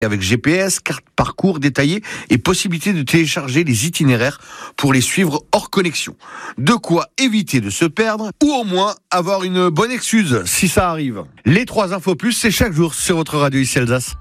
avec GPS, carte parcours détaillée et possibilité de télécharger les itinéraires pour les suivre hors connexion. De quoi éviter de se perdre ou au moins avoir une bonne excuse si ça arrive. Les 3 infos plus, c'est chaque jour sur votre radio ici Alsace.